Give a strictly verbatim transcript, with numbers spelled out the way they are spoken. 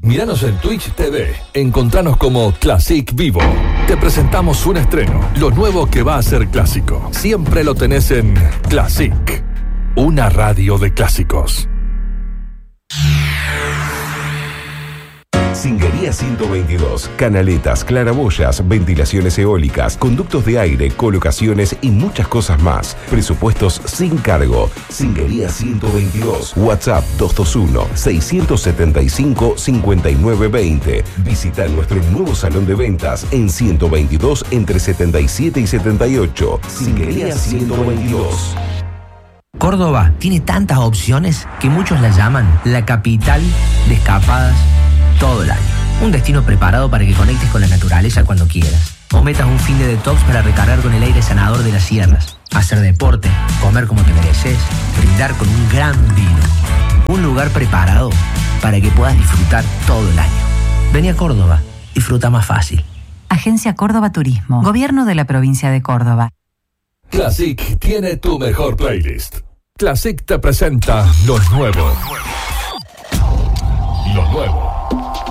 Míranos en Twitch T V. Encontranos como Classic Vivo. Te presentamos un estreno, lo nuevo que va a ser clásico. Siempre lo tenés en Classic, una radio de clásicos. Singuería ciento veintidós. Canaletas, claraboyas, ventilaciones eólicas, conductos de aire, colocaciones y muchas cosas más. Presupuestos sin cargo. Singuería ciento veintidós. WhatsApp dos dos uno, seis siete cinco, cinco nueve dos cero. Visita nuestro nuevo salón de ventas en ciento veintidós entre setenta y siete y setenta y ocho. Singuería ciento veintidós. Córdoba tiene tantas opciones que muchos la llaman la capital de escapadas todo el año. Un destino preparado para que conectes con la naturaleza cuando quieras. O metas un fin de detox para recargar con el aire sanador de las sierras. Hacer deporte, comer como te mereces, brindar con un gran vino. Un lugar preparado para que puedas disfrutar todo el año. Vení a Córdoba, disfruta más fácil. Agencia Córdoba Turismo. Gobierno de la provincia de Córdoba. Classic tiene tu mejor playlist. Classic te presenta lo nuevo. Lo nuevo.